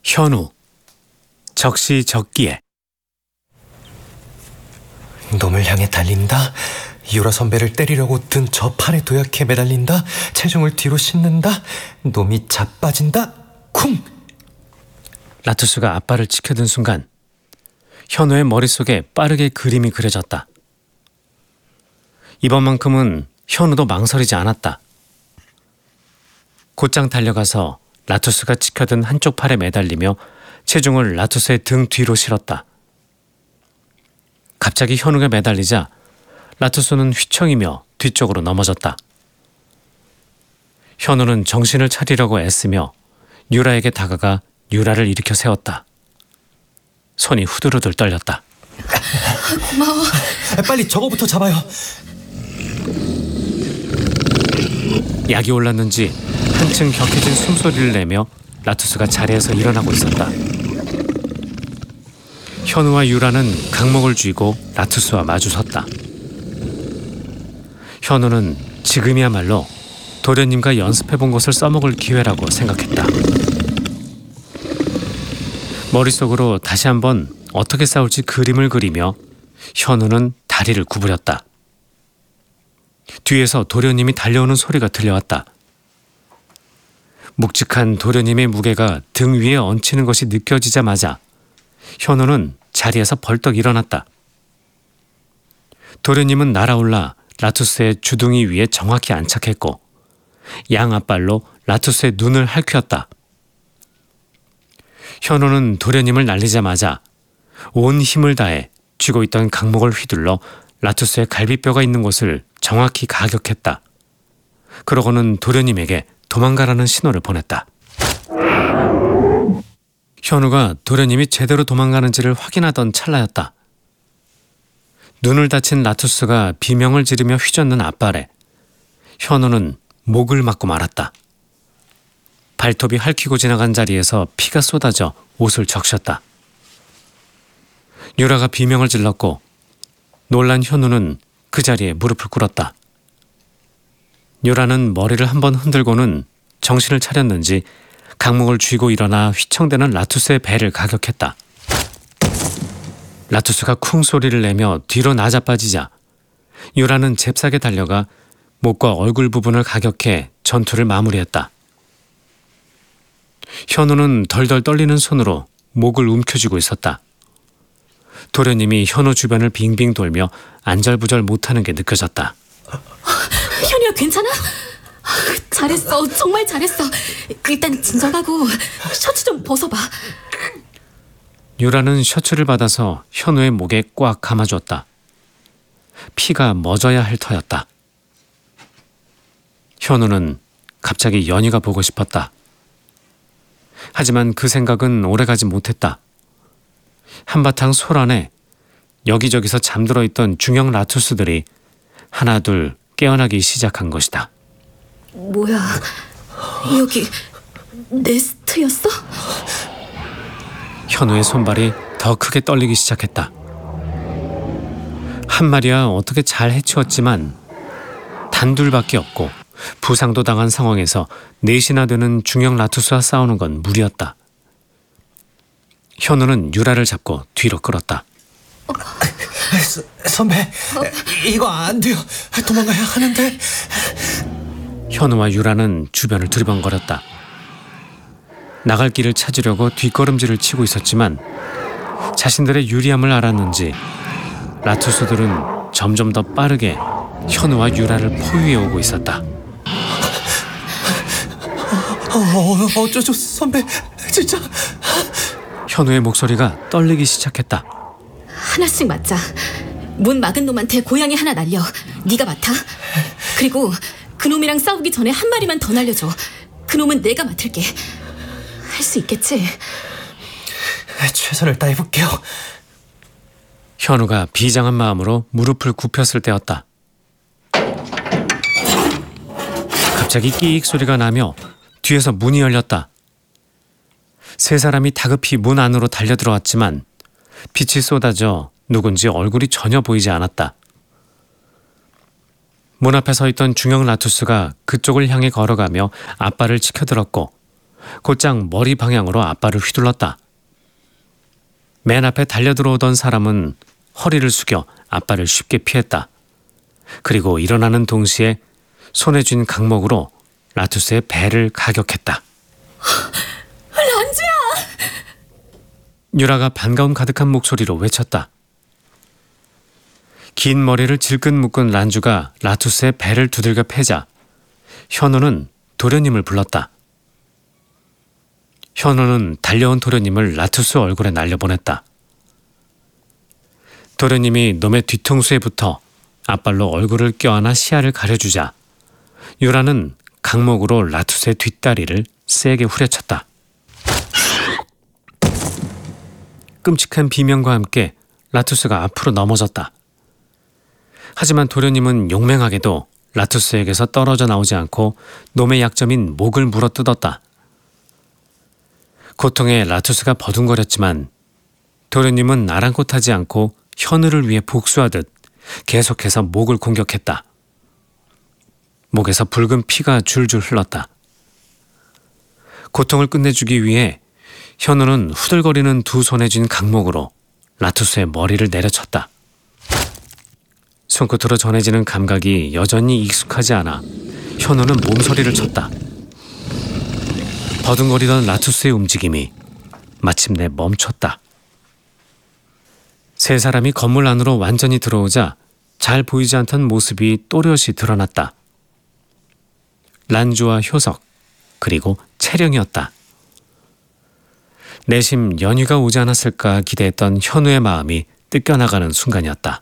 현우, 적시적기에. 놈을 향해 달린다. 유라 선배를 때리려고 든 저 팔의 도약에 매달린다. 체중을 뒤로 싣는다. 놈이 자빠진다. 쿵! 라투스가 앞발을 치켜든 순간 현우의 머릿속에 빠르게 그림이 그려졌다. 이번만큼은 현우도 망설이지 않았다. 곧장 달려가서 라투스가 치켜든 한쪽 팔에 매달리며 체중을 라투스의 등 뒤로 실었다. 갑자기 현우가 매달리자 라투스는 휘청이며 뒤쪽으로 넘어졌다. 현우는 정신을 차리려고 애쓰며 유라에게 다가가 유라를 일으켜 세웠다. 손이 후들후들 떨렸다. 고마워. 빨리 저거부터 잡아요. 약이 올랐는지 한층 격해진 숨소리를 내며 라투스가 자리에서 일어나고 있었다. 현우와 유라는 강목을 쥐고 라투스와 마주섰다. 현우는 지금이야말로 도련님과 연습해본 것을 써먹을 기회라고 생각했다. 머릿속으로 다시 한번 어떻게 싸울지 그림을 그리며 현우는 다리를 구부렸다. 뒤에서 도련님이 달려오는 소리가 들려왔다. 묵직한 도련님의 무게가 등 위에 얹히는 것이 느껴지자마자 현우는 자리에서 벌떡 일어났다. 도련님은 날아올라 라투스의 주둥이 위에 정확히 안착했고 양 앞발로 라투스의 눈을 할퀴었다. 현우는 도련님을 날리자마자 온 힘을 다해 쥐고 있던 강목을 휘둘러 라투스의 갈비뼈가 있는 곳을 정확히 가격했다. 그러고는 도련님에게 도망가라는 신호를 보냈다. 현우가 도련님이 제대로 도망가는지를 확인하던 찰나였다. 눈을 다친 라투스가 비명을 지르며 휘젓는 앞발에 현우는 목을 맞고 말았다. 발톱이 핥히고 지나간 자리에서 피가 쏟아져 옷을 적셨다. 유라가 비명을 질렀고 놀란 현우는 그 자리에 무릎을 꿇었다. 유라는 머리를 한번 흔들고는 정신을 차렸는지 강목을 쥐고 일어나 휘청대는 라투스의 배를 가격했다. 라투스가 쿵 소리를 내며 뒤로 나자빠지자 유라는 잽싸게 달려가 목과 얼굴 부분을 가격해 전투를 마무리했다. 현우는 덜덜 떨리는 손으로 목을 움켜쥐고 있었다. 도련님이 현우 주변을 빙빙 돌며 안절부절 못하는 게 느껴졌다. 현우야, 괜찮아? 잘했어. 정말 잘했어. 일단 진정하고 셔츠 좀 벗어봐. 유라는 셔츠를 받아서 현우의 목에 꽉 감아줬다. 피가 멎어야 할 터였다. 현우는 갑자기 연희가 보고 싶었다. 하지만 그 생각은 오래가지 못했다. 한바탕 솔안에 여기저기서 잠들어 있던 중형 라투스들이 하나둘 깨어나기 시작한 것이다. 뭐야, 여기 네스트였어? 현우의 손발이 더 크게 떨리기 시작했다. 한 마리야 어떻게 잘 해치웠지만 단둘밖에 없고 부상도 당한 상황에서 넷이나 되는 중형 라투스와 싸우는 건 무리였다. 현우는 유라를 잡고 뒤로 끌었다. 선배, 이거 안 돼요. 도망가야 하는데. 현우와 유라는 주변을 두리번거렸다. 나갈 길을 찾으려고 뒷걸음질을 치고 있었지만 자신들의 유리함을 알았는지 라투스들은 점점 더 빠르게 현우와 유라를 포위해 오고 있었다. 어쩌죠, 선배. 진짜. 현우의 목소리가 떨리기 시작했다. 하나씩 맞자. 문 막은 놈한테 고양이 하나 날려. 네가 맡아. 그리고 그놈이랑 싸우기 전에 한 마리만 더 날려줘. 그놈은 내가 맡을게. 할 수 있겠지? 최선을 다해볼게요. 현우가 비장한 마음으로 무릎을 굽혔을 때였다. 갑자기 끼익 소리가 나며 뒤에서 문이 열렸다. 세 사람이 다급히 문 안으로 달려들어왔지만 빛이 쏟아져 누군지 얼굴이 전혀 보이지 않았다. 문 앞에 서 있던 중형 라투스가 그쪽을 향해 걸어가며 앞발을 치켜들었고 곧장 머리 방향으로 앞발을 휘둘렀다. 맨 앞에 달려들어오던 사람은 허리를 숙여 앞발을 쉽게 피했다. 그리고 일어나는 동시에 손에 쥔 강목으로 라투스의 배를 가격했다. 란주야! 유라가 반가움 가득한 목소리로 외쳤다. 긴 머리를 질끈 묶은 란주가 라투스의 배를 두들겨 패자 현우는 도련님을 불렀다. 현우는 달려온 도련님을 라투스 얼굴에 날려보냈다. 도련님이 놈의 뒤통수에 붙어 앞발로 얼굴을 껴안아 시야를 가려주자 유라는 강목으로 라투스의 뒷다리를 세게 후려쳤다. 끔찍한 비명과 함께 라투스가 앞으로 넘어졌다. 하지만 도련님은 용맹하게도 라투스에게서 떨어져 나오지 않고 놈의 약점인 목을 물어뜯었다. 고통에 라투스가 버둥거렸지만 도련님은 아랑곳하지 않고 현우를 위해 복수하듯 계속해서 목을 공격했다. 목에서 붉은 피가 줄줄 흘렀다. 고통을 끝내주기 위해 현우는 후들거리는 두 손에 쥔 강목으로 라투스의 머리를 내려쳤다. 손끝으로 전해지는 감각이 여전히 익숙하지 않아 현우는 몸서리를 쳤다. 버둥거리던 라투스의 움직임이 마침내 멈췄다. 세 사람이 건물 안으로 완전히 들어오자 잘 보이지 않던 모습이 또렷이 드러났다. 란주와 효석, 그리고 채령이었다. 내심 연희가 오지 않았을까 기대했던 현우의 마음이 뜯겨나가는 순간이었다.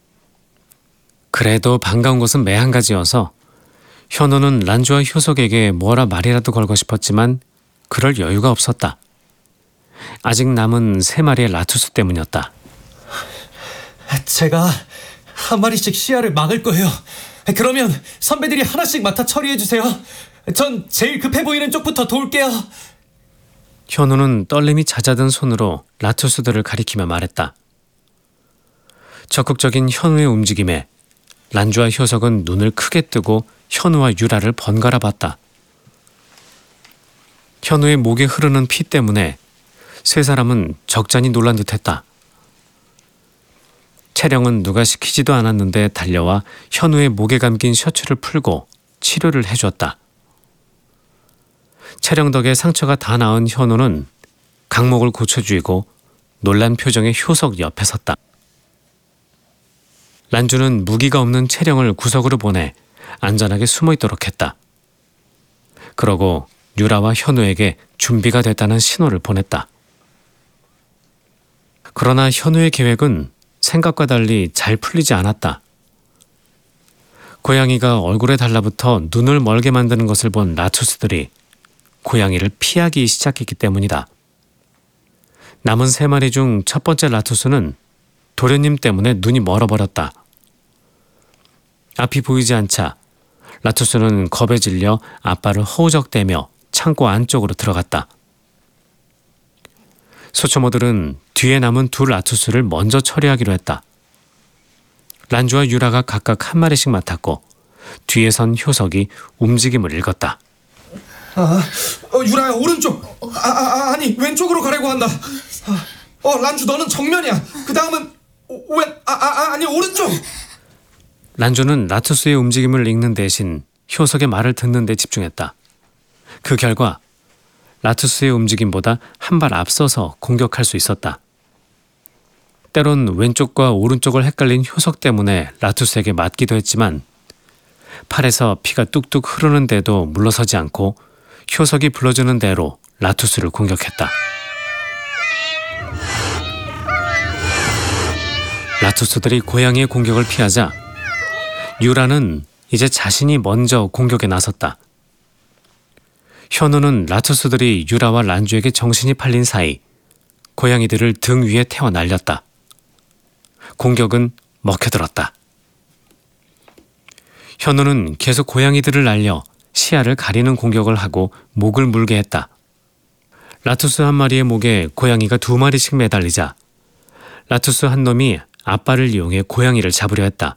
그래도 반가운 것은 매 한 가지여서 현우는 란주와 효석에게 뭐라 말이라도 걸고 싶었지만 그럴 여유가 없었다. 아직 남은 3마리의 라투스 때문이었다. 제가 한 마리씩 시야를 막을 거예요. 그러면 선배들이 하나씩 맡아 처리해주세요. 전 제일 급해 보이는 쪽부터 도울게요. 현우는 떨림이 잦아든 손으로 라투스들을 가리키며 말했다. 적극적인 현우의 움직임에 란주와 효석은 눈을 크게 뜨고 현우와 유라를 번갈아 봤다. 현우의 목에 흐르는 피 때문에 세 사람은 적잖이 놀란 듯했다. 채령은 누가 시키지도 않았는데 달려와 현우의 목에 감긴 셔츠를 풀고 치료를 해주었다. 채령 덕에 상처가 다 나은 현우는 강목을 고쳐주이고 놀란 표정의 효석 옆에 섰다. 란주는 무기가 없는 채령을 구석으로 보내 안전하게 숨어있도록 했다. 그러고 유라와 현우에게 준비가 됐다는 신호를 보냈다. 그러나 현우의 계획은 생각과 달리 잘 풀리지 않았다. 고양이가 얼굴에 달라붙어 눈을 멀게 만드는 것을 본 라투스들이 고양이를 피하기 시작했기 때문이다. 남은 3마리 중 첫 번째 라투스는 도련님 때문에 눈이 멀어버렸다. 앞이 보이지 않자 라투스는 겁에 질려 앞발을 허우적대며 창고 안쪽으로 들어갔다. 소초모들은 뒤에 남은 2 라투스를 먼저 처리하기로 했다. 란주와 유라가 각각 한 마리씩 맡았고 뒤에 선 효석이 움직임을 읽었다. 유라야, 오른쪽. 아니, 왼쪽으로 가려고 한다. 란주, 너는 정면이야. 그 다음은 아니, 오른쪽. 란주는 라투스의 움직임을 읽는 대신 효석의 말을 듣는 데 집중했다. 그 결과 라투스의 움직임보다 한 발 앞서서 공격할 수 있었다. 때론 왼쪽과 오른쪽을 헷갈린 효석 때문에 라투스에게 맞기도 했지만 팔에서 피가 뚝뚝 흐르는데도 물러서지 않고 효석이 불러주는 대로 라투스를 공격했다. 라투스들이 고양이의 공격을 피하자 유라는 이제 자신이 먼저 공격에 나섰다. 현우는 라투스들이 유라와 란주에게 정신이 팔린 사이 고양이들을 등 위에 태워 날렸다. 공격은 먹혀들었다. 현우는 계속 고양이들을 날려 시야를 가리는 공격을 하고 목을 물게 했다. 라투스 한 마리의 목에 고양이가 2마리씩 매달리자 라투스 한 놈이 앞발을 이용해 고양이를 잡으려 했다.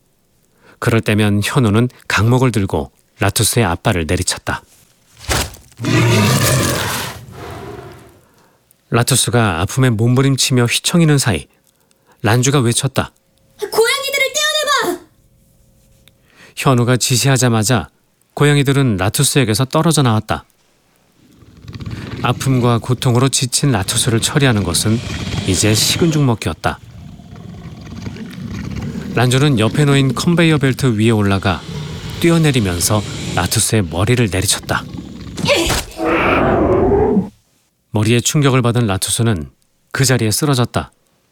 그럴 때면 현우는 강목을 들고 라투스의 앞발을 내리쳤다. 라투스가 아픔에 몸부림치며 휘청이는 사이 란주가 외쳤다. 고양이들을 떼어내봐! 현우가 지시하자마자 고양이들은 라투스에게서 떨어져 나왔다. 아픔과 고통으로 지친 라투스를 처리하는 것은 이제 식은 죽 먹기였다. 란주는 옆에 놓인 컨베이어 벨트 위에 올라가 뛰어내리면서 라투스의 머리를 내리쳤다. 머리에 충격을 받은 라투스는 그 자리에 쓰러졌다.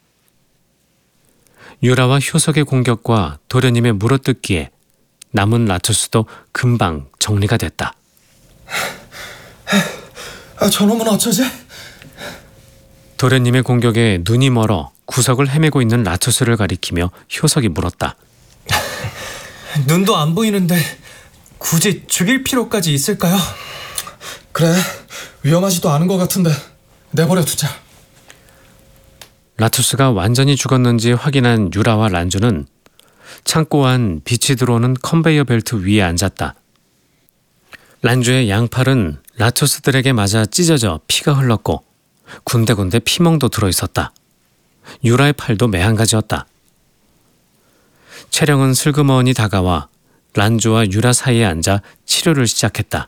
유라와 효석의 공격과 도련님의 물어뜯기에 남은 라투스도 금방 정리가 됐다. 저놈은 어쩌지? 도련님의 공격에 눈이 멀어 구석을 헤매고 있는 라투스를 가리키며 효석이 물었다. 눈도 안 보이는데 굳이 죽일 필요까지 있을까요? 그래, 위험하지도 않은 것 같은데 내버려 두자. 라투스가 완전히 죽었는지 확인한 유라와 란주는 창고 안 빛이 들어오는 컨베이어 벨트 위에 앉았다. 란주의 양팔은 라투스들에게 맞아 찢어져 피가 흘렀고 군데군데 피멍도 들어있었다. 유라의 팔도 매한가지였다. 채령은 슬그머니 다가와 란주와 유라 사이에 앉아 치료를 시작했다.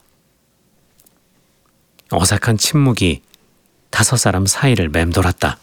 어색한 침묵이 5사람 사이를 맴돌았다.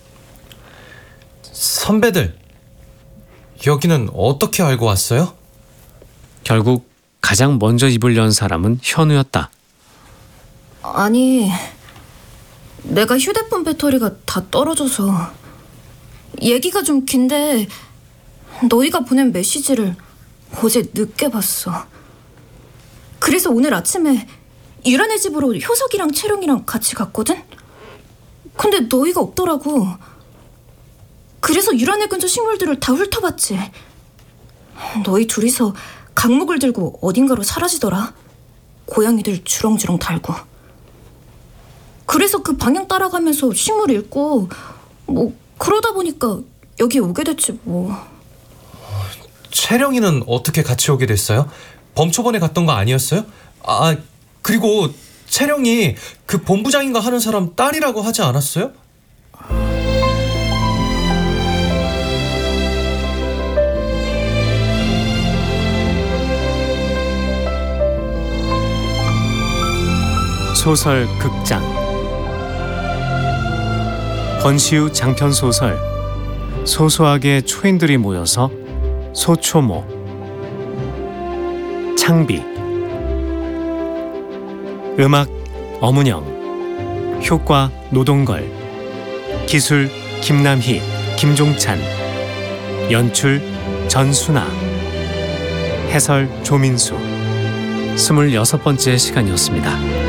선배들, 여기는 어떻게 알고 왔어요? 결국 가장 먼저 입을 연 사람은 현우였다. 아니, 내가 휴대폰 배터리가 다 떨어져서. 얘기가 좀 긴데 너희가 보낸 메시지를 어제 늦게 봤어. 그래서 오늘 아침에 유란의 집으로 효석이랑 채령이랑 같이 갔거든? 근데 너희가 없더라고. 그래서 유란의 근처 식물들을 다 훑어봤지. 너희 둘이서 강목을 들고 어딘가로 사라지더라. 고양이들 주렁주렁 달고. 그래서 그 방향 따라가면서 식물 읽고 뭐 그러다 보니까 여기 오게 됐지 뭐. 채령이는 어떻게 같이 오게 됐어요? 범초반에 갔던 거 아니었어요? 아, 그리고 채령이 그 본부장인가 하는 사람 딸이라고 하지 않았어요? 소설 극장 권시우 장편 소설 소소하게 초인들이 모여서 소초모 창비 음악 엄은영 효과 노동걸 기술 김남희 김종찬 연출 전순아 해설 조민수 26번째 시간이었습니다.